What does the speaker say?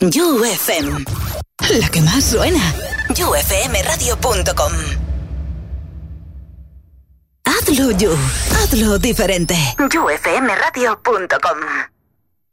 You FM. La que más suena. YouFMradio.com. Hazlo You. Hazlo diferente. YouFMradio.com.